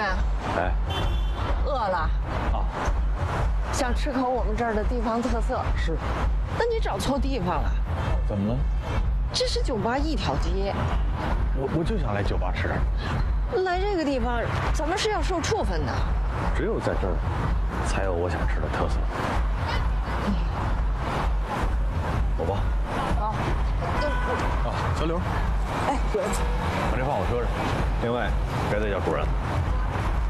瑞， 哎， 饿了啊， 想吃口我们这儿的地方特色。 是， 那你找错地方了， 怎么了？ 这是酒吧一条街， 我就想来酒吧吃， 来这个地方咱们是要受处分的。 只有在这儿才有我想吃的特色。走吧。 好， 啊，小刘， 哎， 把这放我车上，另外别再叫主任了。